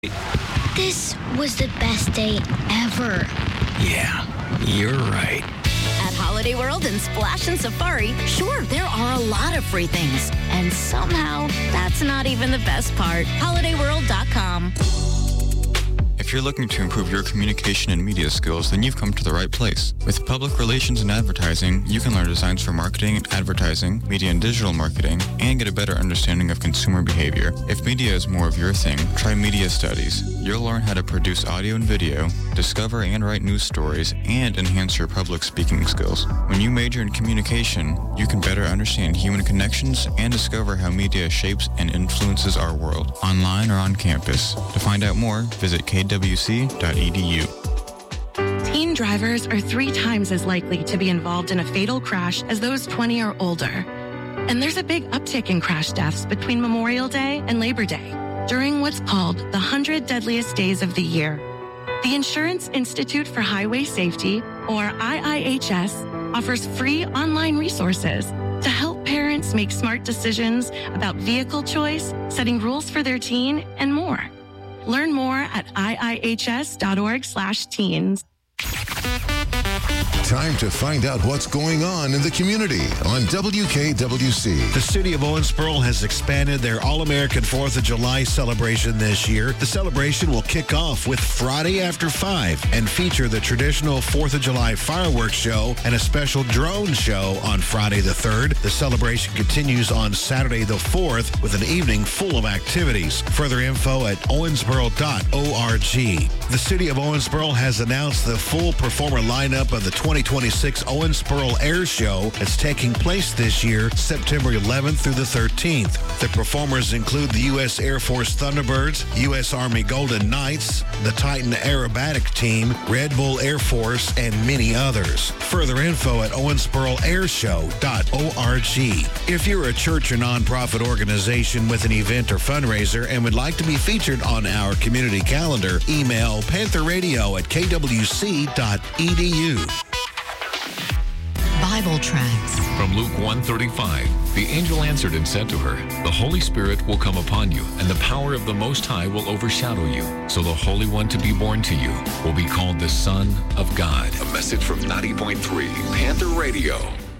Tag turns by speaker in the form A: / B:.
A: This was the best day ever.
B: Yeah, you're right.
C: At Holiday World and Splash and Safari, sure, there are a lot of free things. And somehow, that's not even the best part. HolidayWorld.com.
D: If you're looking to improve your communication and media skills, then you've come to the right place. With public relations and advertising, you can learn designs for marketing, advertising, media and digital marketing, and get a better understanding of consumer behavior. If media is more of your thing, try Media Studies. You'll learn how to produce audio and video, discover and write news stories, and enhance your public speaking skills. When you major in communication, you can better understand human connections and discover how media shapes and influences our world, online or on campus. To find out more, visit kwc.edu.
E: Teen drivers are 3 times as likely to be involved in a fatal crash as those 20 or older. And there's a big uptick in crash deaths between Memorial Day and Labor Day during what's called the 100 Deadliest Days of the Year. The Insurance Institute for Highway Safety, or IIHS, offers free online resources to help parents make smart decisions about vehicle choice, setting rules for their teen, and more. Learn more at iihs.org/teens.
F: Time to find out what's going on in the community on WKWC.
G: The city of Owensboro has expanded their All-American 4th of July celebration this year. The celebration will kick off with Friday after 5 and feature the traditional 4th of July fireworks show and a special drone show on Friday the 3rd. The celebration continues on Saturday the 4th with an evening full of activities. Further info at owensboro.org. The city of Owensboro has announced the full performer lineup of the 2026 Owensboro Air Show that's taking place this year, September 11th through the 13th. The performers include the U.S. Air Force Thunderbirds, U.S. Army Golden Knights, the Titan Aerobatic Team, Red Bull Air Force, and many others. Further info at owensboroairshow.org. If you're a church or nonprofit organization with an event or fundraiser and would like to be featured on our community calendar, email pantherradio@kwc.edu.
H: Bible tracts.
I: From Luke 1:35, the angel answered and said to her, "The Holy Spirit will come upon you, and the power of the Most High will overshadow you. So the Holy One to be born to you will be called the Son of God."
J: A message from 90.3 Panther Radio.